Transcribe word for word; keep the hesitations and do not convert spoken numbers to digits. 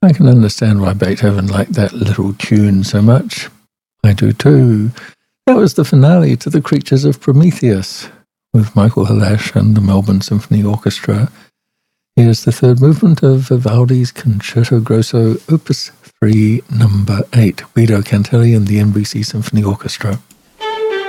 I can understand why Beethoven liked that little tune so much. I do too. That was the finale to The Creatures of Prometheus, with Michael Helash and the Melbourne Symphony Orchestra. Here's the third movement of Vivaldi's Concerto Grosso, Opus three, number eight, Guido Cantelli and the N B C Symphony Orchestra.